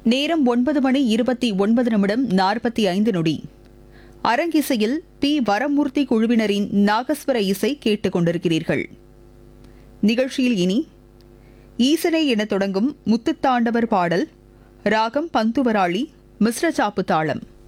நேரம் 9:29:45. அரங்கிசையில் பி. வரமூர்த்தி குழுவினரின் நாகஸ்வர இசை கேட்டுக் கொண்டிருக்கிறீர்கள். நிகழ்ச்சியில் இனி ஈசனை எனத் தொடங்கும் முத்துத்தாண்டவர் பாடல், ராகம் பந்துவராளி, மிஸ்ர சாப்பு தாளம்.